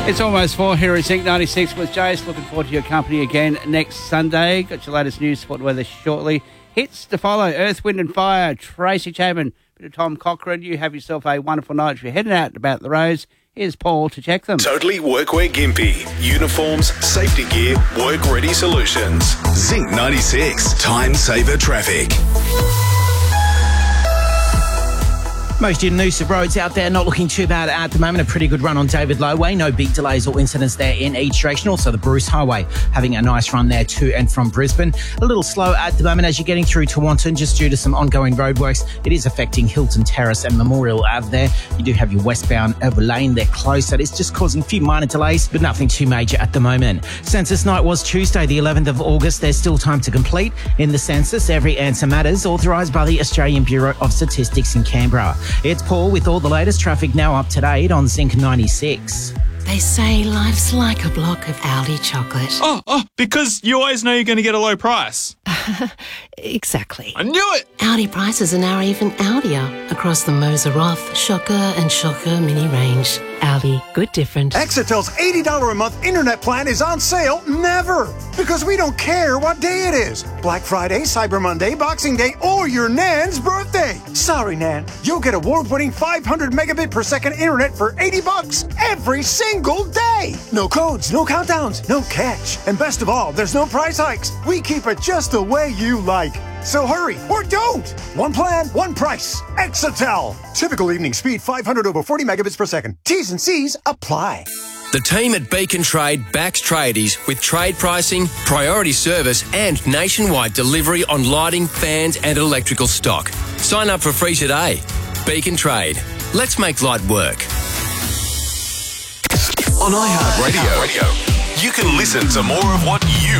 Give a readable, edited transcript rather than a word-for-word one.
It's almost 4 here at Zinc 96 with Jace. Looking forward to your company again next Sunday. Got your latest news, sport weather shortly. Hits to follow: Earth, Wind and Fire, Tracy Chapman, bit of Tom Cochrane. You have yourself a wonderful night. If you're heading out about the roads, here's Paul to check them. Totally Workwear Gympie. Uniforms, safety gear, work-ready solutions. Zinc 96. Time saver traffic. Most Noosa roads out there not looking too bad at the moment. A pretty good run on David Low Way. No big delays or incidents there in each direction. Also the Bruce Highway having a nice run there to and from Brisbane. A little slow at the moment as you're getting through Tewantin just due to some ongoing roadworks. It is affecting Hilton Terrace and Memorial Ave there. You do have your westbound Ever Lane there close. That is just causing a few minor delays, but nothing too major at the moment. Census night was Tuesday, the 11th of August. There's still time to complete in the census. Every answer matters, authorised by the Australian Bureau of Statistics in Canberra. It's Paul with all the latest traffic now up to date on Zinc 96. They say life's like a block of Aldi chocolate. Oh, because you always know you're going to get a low price. Exactly. I knew it! Aldi prices are now even Aldier across the Moser Roth, Shocker and Shocker mini range. Aldi, good different. Exetel's $80 a month internet plan is on sale never, because we don't care what day it is. Black Friday, Cyber Monday, Boxing Day, or your Nan's birthday. Sorry, Nan. You'll get award-winning 500 megabit per second internet for $80 every single day. No codes, no countdowns, no catch. And best of all, there's no price hikes. We keep it just the way you like. So hurry, or don't! One plan, one price. Exetel. Typical evening speed, 500 over 40 megabits per second. T's and C's apply. The team at Beacon Trade backs tradies with trade pricing, priority service and nationwide delivery on lighting, fans and electrical stock. Sign up for free today. Beacon Trade. Let's make light work. On iHeartRadio, you can listen to more of what you